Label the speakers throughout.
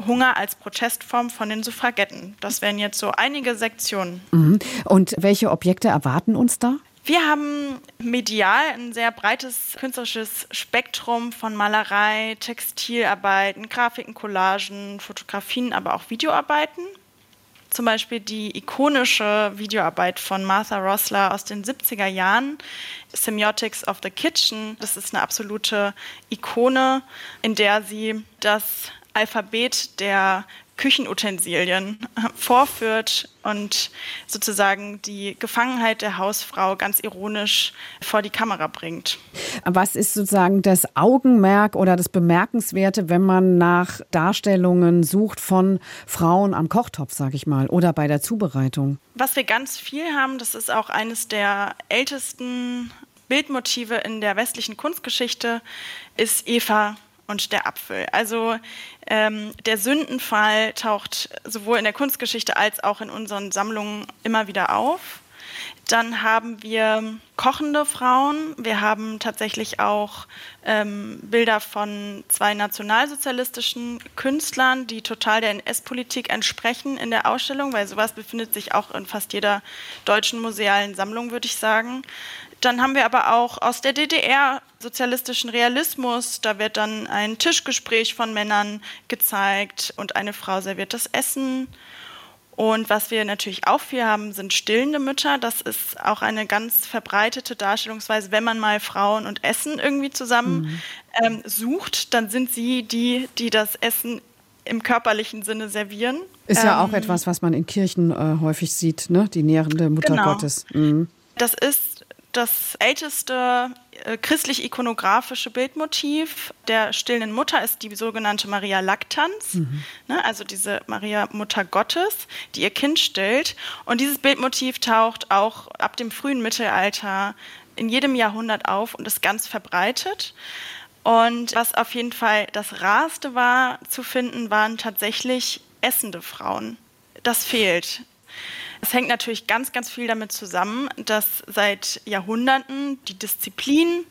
Speaker 1: Hunger als Protestform von den Suffragetten. Das wären jetzt so einige Sektionen.
Speaker 2: Mhm. Und welche Objekte erwarten uns da?
Speaker 1: Wir haben medial ein sehr breites künstlerisches Spektrum von Malerei, Textilarbeiten, Grafiken, Collagen, Fotografien, aber auch Videoarbeiten. Zum Beispiel die ikonische Videoarbeit von Martha Rosler aus den 70er Jahren, Semiotics of the Kitchen. Das ist eine absolute Ikone, in der sie das Alphabet der Küchenutensilien vorführt und sozusagen die Gefangenheit der Hausfrau ganz ironisch vor die Kamera bringt.
Speaker 2: Was ist sozusagen das Augenmerk oder das Bemerkenswerte, wenn man nach Darstellungen sucht von Frauen am Kochtopf, sage ich mal, oder bei der Zubereitung?
Speaker 1: Was wir ganz viel haben, das ist auch eines der ältesten Bildmotive in der westlichen Kunstgeschichte, ist Eva und der Apfel. Also der Sündenfall taucht sowohl in der Kunstgeschichte als auch in unseren Sammlungen immer wieder auf. Dann haben wir kochende Frauen. Wir haben tatsächlich auch Bilder von 2 nationalsozialistischen Künstlern, die total der NS-Politik entsprechen in der Ausstellung, weil sowas befindet sich auch in fast jeder deutschen musealen Sammlung, würde ich sagen. Dann haben wir aber auch aus der DDR sozialistischen Realismus. Da wird dann ein Tischgespräch von Männern gezeigt und eine Frau serviert das Essen. Und was wir natürlich auch viel haben, sind stillende Mütter. Das ist auch eine ganz verbreitete Darstellungsweise. Wenn man mal Frauen und Essen irgendwie zusammen sucht, dann sind sie die, die das Essen im körperlichen Sinne servieren.
Speaker 2: Ist ja auch etwas, was man in Kirchen häufig sieht, ne? Die nährende Mutter Gottes. Mhm. Das
Speaker 1: ist das älteste christlich-ikonografische Bildmotiv der stillenden Mutter ist die sogenannte Maria Lactans, also diese Maria Mutter Gottes, die ihr Kind stillt. Und dieses Bildmotiv taucht auch ab dem frühen Mittelalter in jedem Jahrhundert auf und ist ganz verbreitet. Und was auf jeden Fall das Rarste war zu finden, waren tatsächlich essende Frauen. Das fehlt. Es hängt natürlich ganz, ganz viel damit zusammen, dass seit Jahrhunderten die Disziplin,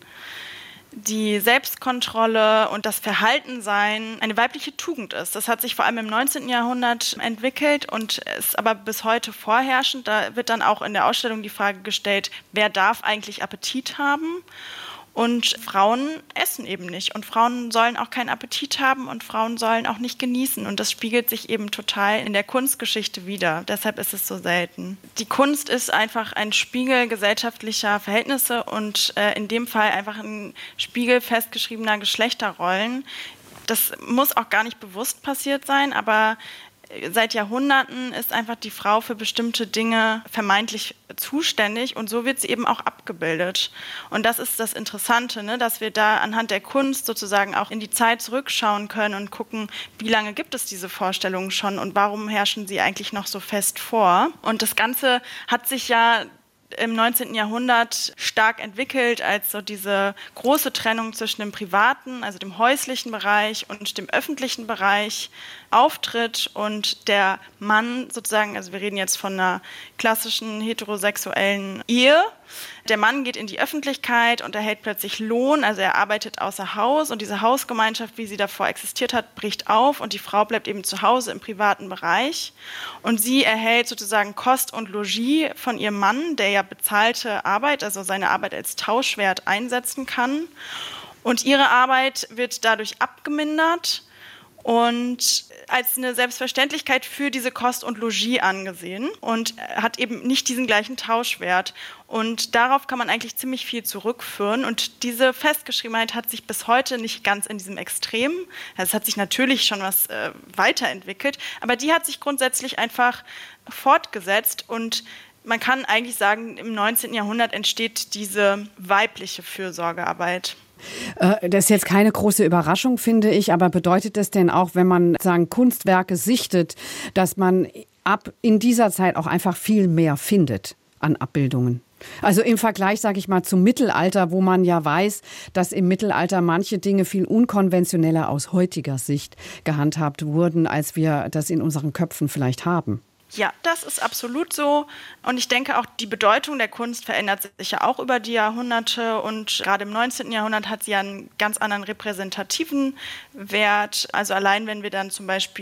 Speaker 1: die Selbstkontrolle und das Verhaltensein eine weibliche Tugend ist. Das hat sich vor allem im 19. Jahrhundert entwickelt und ist aber bis heute vorherrschend. Da wird dann auch in der Ausstellung die Frage gestellt, wer darf eigentlich Appetit haben? Und Frauen essen eben nicht und Frauen sollen auch keinen Appetit haben und Frauen sollen auch nicht genießen und das spiegelt sich eben total in der Kunstgeschichte wider. Deshalb ist es so selten. Die Kunst ist einfach ein Spiegel gesellschaftlicher Verhältnisse und in dem Fall einfach ein Spiegel festgeschriebener Geschlechterrollen. Das muss auch gar nicht bewusst passiert sein, aber seit Jahrhunderten ist einfach die Frau für bestimmte Dinge vermeintlich zuständig und so wird sie eben auch abgebildet. Und das ist das Interessante, ne? Dass wir da anhand der Kunst sozusagen auch in die Zeit zurückschauen können und gucken, wie lange gibt es diese Vorstellungen schon und warum herrschen sie eigentlich noch so fest vor. Und das Ganze hat sich ja im 19. Jahrhundert stark entwickelt, als so diese große Trennung zwischen dem privaten, also dem häuslichen Bereich und dem öffentlichen Bereich auftritt und der Mann sozusagen, also wir reden jetzt von einer klassischen heterosexuellen Ehe, der Mann geht in die Öffentlichkeit und erhält plötzlich Lohn, also er arbeitet außer Haus und diese Hausgemeinschaft, wie sie davor existiert hat, bricht auf und die Frau bleibt eben zu Hause im privaten Bereich und sie erhält sozusagen Kost und Logis von ihrem Mann, der ja bezahlte Arbeit, also seine Arbeit als Tauschwert einsetzen kann und ihre Arbeit wird dadurch abgemindert und als eine Selbstverständlichkeit für diese Kost und Logis angesehen und hat eben nicht diesen gleichen Tauschwert. Und darauf kann man eigentlich ziemlich viel zurückführen. Und diese Festgeschriebenheit hat sich bis heute nicht ganz in diesem Extrem, also es hat sich natürlich schon was weiterentwickelt, aber die hat sich grundsätzlich einfach fortgesetzt und man kann eigentlich sagen, im 19. Jahrhundert entsteht diese weibliche Fürsorgearbeit.
Speaker 2: Das ist jetzt keine große Überraschung, finde ich, aber bedeutet das denn auch, wenn man sagen Kunstwerke sichtet, dass man ab in dieser Zeit auch einfach viel mehr findet an Abbildungen? Also im Vergleich, sage ich mal, zum Mittelalter, wo man ja weiß, dass im Mittelalter manche Dinge viel unkonventioneller aus heutiger Sicht gehandhabt wurden, als wir das in unseren Köpfen vielleicht haben.
Speaker 1: Ja, das ist absolut so. Und ich denke auch, die Bedeutung der Kunst verändert sich ja auch über die Jahrhunderte. Und gerade im 19. Jahrhundert hat sie ja einen ganz anderen repräsentativen Wert. Also allein, wenn wir dann zum Beispiel